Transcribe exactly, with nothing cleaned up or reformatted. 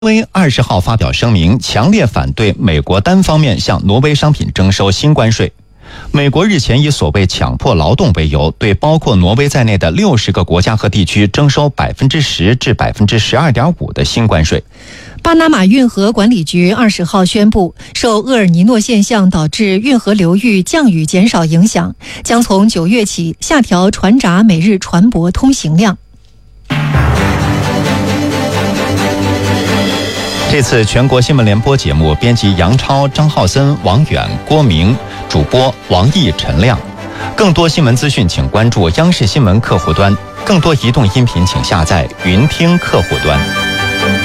威二十号发表声明，强烈反对美国单方面向挪威商品征收新关税。美国日前以所谓强迫劳动为由，对包括挪威在内的六十个国家和地区征收百分之十至百分之十二点五的新关税。 巴拿马运河管理局二十号宣布，受厄尔尼诺现象导致运河流域降雨减少影响，将从九月起下调船闸每日船舶通行量。 这次全国新闻联播节目，编辑杨超、张浩森、王远、郭明，主播王毅、陈亮。更多新闻资讯，请关注央视新闻客户端；更多移动音频，请下载云听客户端。